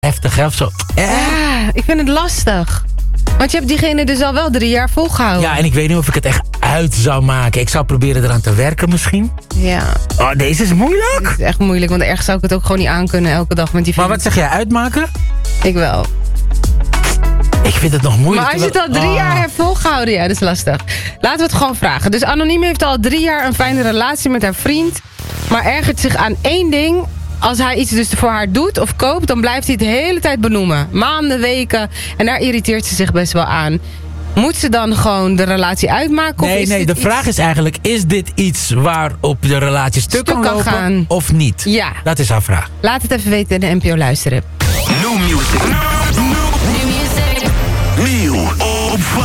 heftig, hè? Of zo. Ik vind het lastig. Want je hebt diegene dus al wel 3 jaar volgehouden. Ja, en ik weet niet of ik het echt uit zou maken. Ik zou proberen eraan te werken misschien. Ja. Oh, deze is moeilijk. Het is echt moeilijk, want ergens zou ik het ook gewoon niet aankunnen elke dag met die Maar vriend. wat zeg jij, uitmaken? Ik wel. Ik vind het nog moeilijk. Maar als je het al 3 jaar hebt volgehouden, ja, dat is lastig. Laten we het gewoon vragen. Dus Anoniem heeft al 3 jaar een fijne relatie met haar vriend. Maar ergert zich aan 1 ding. Als hij iets dus voor haar doet of koopt, dan blijft hij het de hele tijd benoemen. Maanden, weken. En daar irriteert ze zich best wel aan. Moet ze dan gewoon de relatie uitmaken? Nee, de vraag is eigenlijk, is dit iets waarop de relatie stuk kan lopen gaan. of niet? Ja. Dat is haar vraag. Laat het even weten in de NPO Luisteren. New music. New music. Nieuw op